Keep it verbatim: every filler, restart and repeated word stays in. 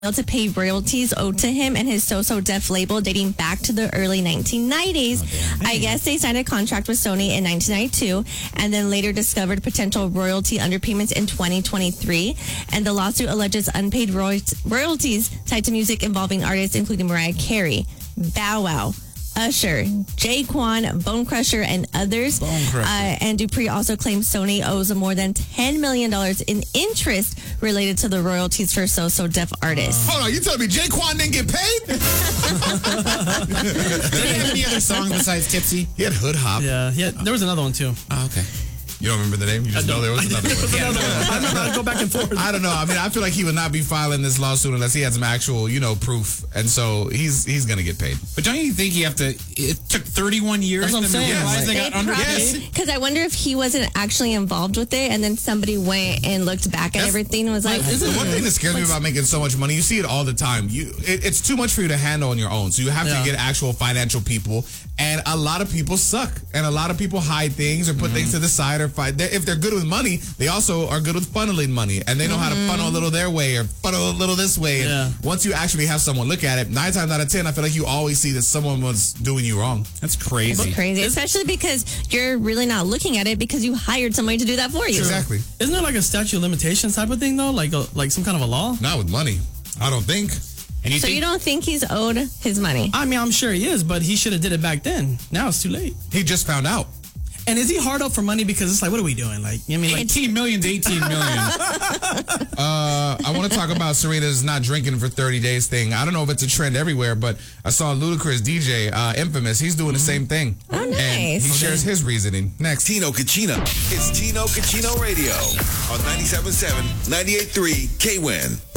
to pay royalties owed to him and his So So Def label dating back to the early nineteen nineties. Oh, I guess they signed a contract with Sony in nineteen ninety-two and then later discovered potential royalty underpayments in twenty twenty-three. And the lawsuit alleges unpaid roy- royalties tied to music involving artists including Mariah Carey, Bow Wow, Usher, Jaquan, Bone Crusher, and others. Bone Crusher. Uh, and Dupree also claims Sony owes more than ten million dollars in interest related to the royalties for So So Def artists. Uh, hold on, you telling me Jaquan didn't get paid? Did he have any other songs besides Tipsy? He had Hood Hop. Yeah, yeah. There was another one too. Oh, okay. You don't remember the name? You just know there was another one. Yeah, I remember I'd go back and forth. I don't know. I mean, I feel like he would not be filing this lawsuit unless he had some actual, you know, proof. And so he's he's going to get paid. But don't you think you have to, it took thirty-one years That's what I'm to saying. realize they They got underpaid? Because I wonder if he wasn't actually involved with it and then somebody went and looked back at That's- everything and was like, The one thing that scares me about making so much money, you see it all the time. You, it, it's too much for you to handle on your own. So you have Yeah. to get actual financial people. And a lot of people suck. And a lot of people hide things or put Mm-hmm. things to the side or fight. They're, if they're good with money, they also are good with funneling money. And they know how to funnel a little their way or funnel a little this way. Yeah. And once you actually have someone look at it, nine times out of ten, I feel like you always see that someone was doing you wrong. That's crazy. it's crazy. Especially because you're really not looking at it because you hired somebody to do that for you. Exactly. Isn't there like a statute of limitations type of thing though? Like a, like some kind of a law? Not with money. I don't think. And you So think, you don't think he's owed his money? I mean, I'm sure he is, but he should have did it back then. Now it's too late. He just found out. And is he hard up for money? Because it's like, what are we doing? Like, I mean, like, eighteen million to eighteen million. Uh, I want to talk about Serena's not drinking for thirty days thing. I don't know if it's a trend everywhere, but I saw Ludacris D J, uh, Infamous. He's doing the same thing. Oh, And nice. he shares his reasoning. Next. Tino Cucino. It's Tino Cucino Radio on ninety-seven point seven, ninety-eight point three K W I N.